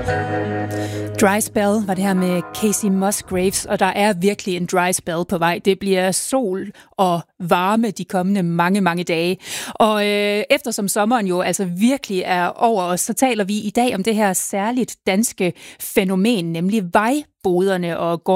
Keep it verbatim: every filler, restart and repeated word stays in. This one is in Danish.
Dry Spell var det her med Casey Musgraves, og der er virkelig en dry spell på vej. Det bliver sol og varme de kommende mange, mange dage. Og øh, eftersom sommeren jo altså virkelig er over os, så taler vi i dag om det her særligt danske fænomen, nemlig vejboderne og